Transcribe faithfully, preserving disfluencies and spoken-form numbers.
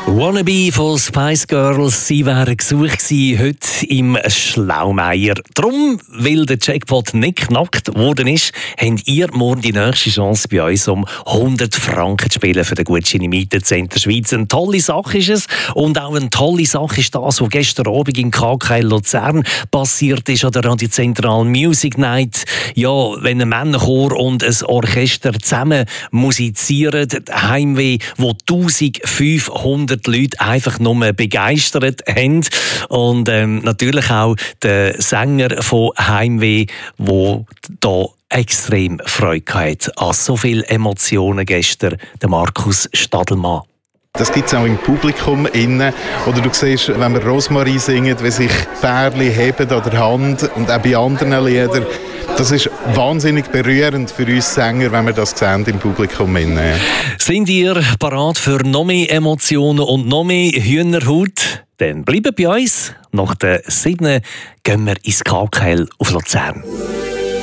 Wannabe von Spice Girls, sie wären gesucht gewesen, heute im Schlaumeier. Darum, weil der Jackpot nicht knackt worden ist, habt ihr morgen die nächste Chance bei uns, um hundert Franken zu spielen für den Gutschein im Mietenzentrum Schweiz. Eine tolle Sache ist es. Und auch eine tolle Sache ist das, was gestern Abend in K K L Luzern passiert ist, an der Radio Zentral Music Night. Ja, wenn ein Männerchor und ein Orchester zusammen musizieren, Heimweh, wo eintausendfünfhundert Leute einfach nur begeistert haben. Und ähm, natürlich auch der Sänger von Heimweh, der da extrem Freude hatte an so viele Emotionen gestern, der Markus Stadelmann. Das gibt es auch im Publikum innen. Oder du siehst, wenn wir Rosmarie singen, wie sich Pärchen heben an der Hand und auch bei anderen Liedern. Das ist wahnsinnig berührend für uns Sänger, wenn wir das sehen im Publikum innen. Sind ihr parat für noch mehr Emotionen und noch mehr Hühnerhaut? Dann bleibt bei uns. Nach der sieben gehen wir ins K K L auf Luzern.